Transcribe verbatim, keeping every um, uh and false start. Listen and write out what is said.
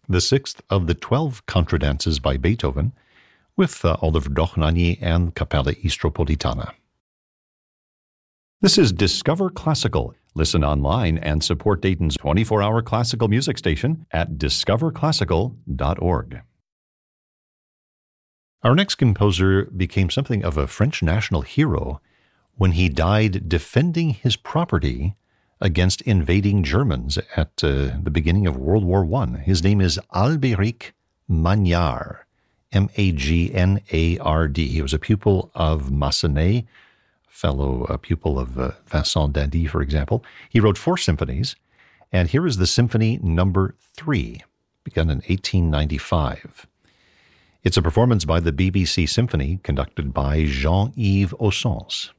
the sixth of the twelve contradances by Beethoven, with uh, Oliver Dochnani and Capella Istropolitana. This is Discover Classical. Listen online and support Dayton's twenty-four hour classical music station at discover classical dot org. Our next composer became something of a French national hero when he died defending his property against invading Germans at uh, the beginning of World War One. His name is Albéric Magnard, M A G N A R D. He was a pupil of Massenet, fellow uh, pupil of uh, Vincent Dandy, for example. He wrote four symphonies, and here is the Symphony Number Three, begun in eighteen ninety-five. It's a performance by the B B C Symphony, conducted by Jean-Yves Ossens.